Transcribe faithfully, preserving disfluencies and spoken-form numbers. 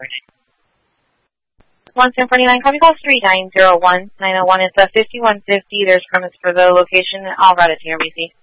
one seven four nine, copy call three nine zero one nine zero one. It's a fifty-one fifty. There's permits for the location. I'll route it to your B C.